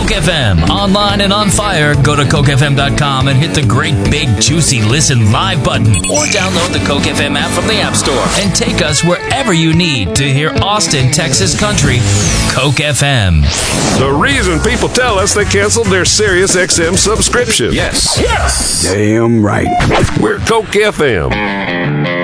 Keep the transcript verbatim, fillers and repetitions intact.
Coke F M. Online and on fire, go to coke f m dot com and hit the great big juicy listen live button. Or download the Coke F M app from the App Store and take us wherever you need to hear Austin, Texas country, Coke F M. The reason people tell us they canceled their Sirius X M subscription. Yes. Yes. Damn right. We're Coke F M.